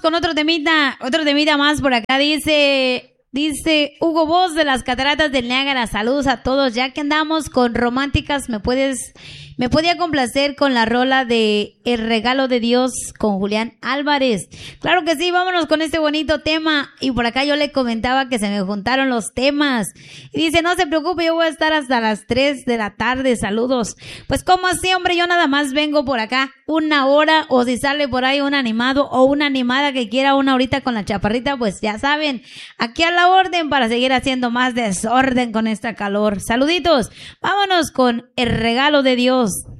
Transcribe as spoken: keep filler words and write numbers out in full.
con otro temita, otro temita más por acá. Dice, dice Hugo Voz de las Cataratas del Niágara. Saludos a todos. Ya que andamos con románticas, me puedes, me podía complacer con la rola de El Regalo de Dios con Julián Álvarez. Claro que sí, vámonos con este bonito tema. Y por acá yo le comentaba que se me juntaron los temas. Y dice, no se preocupe, yo voy a estar hasta las tres de la tarde. Saludos. Pues como así, hombre, yo nada más vengo por acá una hora, o si sale por ahí un animado o una animada que quiera una horita con la chaparrita, pues ya saben, aquí a la orden para seguir haciendo más desorden con esta calor. Saluditos. Vámonos con El Regalo de Dios.